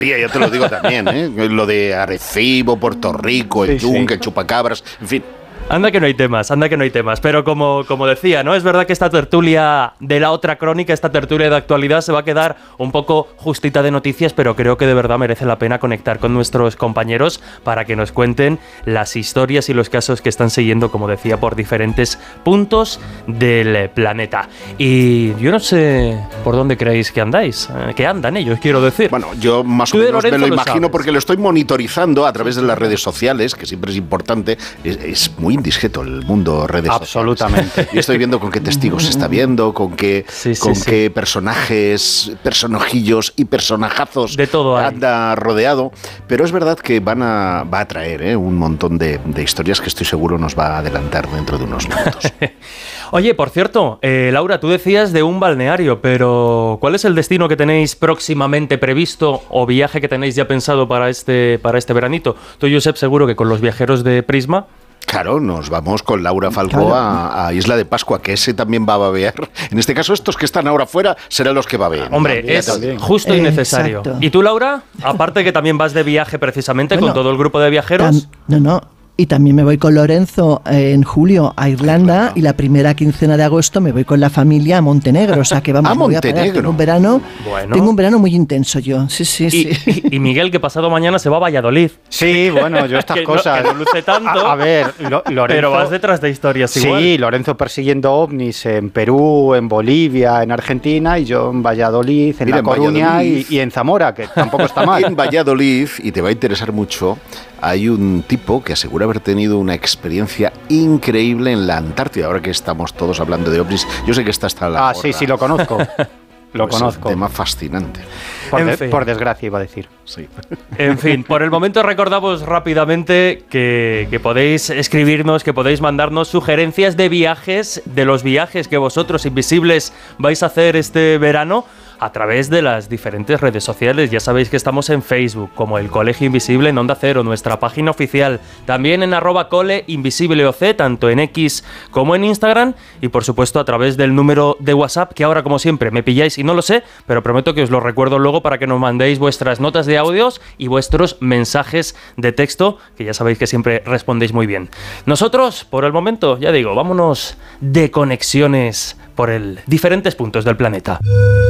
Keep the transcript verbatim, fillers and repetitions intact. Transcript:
Ya te lo digo también, ¿eh? Lo de Arecibo, Puerto Rico, el Sí, yunque, sí. el chupacabras, en fin. Anda que no hay temas, anda que no hay temas. Pero como, como decía, ¿no? Es verdad que esta tertulia de la otra crónica, esta tertulia de actualidad se va a quedar un poco justita de noticias, pero creo que de verdad merece la pena conectar con nuestros compañeros para que nos cuenten las historias y los casos que están siguiendo, como decía, por diferentes puntos del planeta. Y yo no sé por dónde creéis que andáis, eh, que andan ellos, quiero decir. Bueno, yo más o Tú de menos me Lorenzo lo lo imagino sabes. porque lo estoy monitorizando a través de las redes sociales, que siempre es importante. Es, es muy indiscreto el mundo redes Absolutamente. sociales. Y estoy viendo con qué testigos se está viendo, con qué, Sí, sí, con sí. qué personajes, personajillos y personajazos De todo hay. anda rodeado. Pero es verdad que van a, va a traer ¿eh? un montón de, de historias que estoy seguro nos va a adelantar dentro de unos minutos. Oye, por cierto, eh, Laura, tú decías de un balneario, pero ¿cuál es el destino que tenéis próximamente previsto o viaje que tenéis ya pensado para este, para este veranito? Tú, Josep, seguro que con los viajeros de Prisma. Claro, nos vamos con Laura Falcó Claro. a, a Isla de Pascua, que ese también va a babear. En este caso, estos que están ahora fuera serán los que babean. Hombre, También, es también. justo y Eh, necesario. exacto. ¿Y tú, Laura? Aparte que también vas de viaje precisamente Bueno, con todo el grupo de viajeros. Tam- no, no. Y también me voy con Lorenzo eh, en julio a Irlanda Claro. y la primera quincena de agosto me voy con la familia a Montenegro. O sea que vamos, ¿A me voy a parar. Montenegro? Tengo un verano, Bueno. tengo un verano muy intenso yo. Sí, sí, Y, sí. y- y Miguel, que pasado mañana se va a Valladolid. Sí, bueno, yo estas Que no- cosas... que no luce tanto. A, a ver, Lo- Lorenzo... Pero vas detrás de historias igual. Sí, Lorenzo persiguiendo ovnis en Perú, en Bolivia, en Argentina, y yo en Valladolid, en Mira, La en Coruña Valladolid. y, y en Zamora, que tampoco está En mal. Valladolid, y te va a interesar mucho, hay un tipo que asegura haber tenido una experiencia increíble en la Antártida. Ahora que estamos todos hablando de ovnis, yo sé que está hasta la Ah, sí, gorra. sí, lo conozco. Lo Pues es conozco. un tema fascinante. Por, En de- fin. por desgracia, iba a decir. Sí. En fin, por el momento recordamos rápidamente que, que podéis escribirnos, que podéis mandarnos sugerencias de viajes, de los viajes que vosotros, invisibles, vais a hacer este verano a través de las diferentes redes sociales. Ya sabéis que estamos en Facebook, como el Colegio Invisible en Onda Cero, nuestra página oficial. También en arroba cole invisible oc, tanto en X como en Instagram. Y por supuesto a través del número de WhatsApp, que ahora como siempre me pilláis y no lo sé, pero prometo que os lo recuerdo luego para que nos mandéis vuestras notas de audios y vuestros mensajes de texto, que ya sabéis que siempre respondéis muy bien. Nosotros, por el momento, ya digo, vámonos de conexiones por el diferentes puntos del planeta.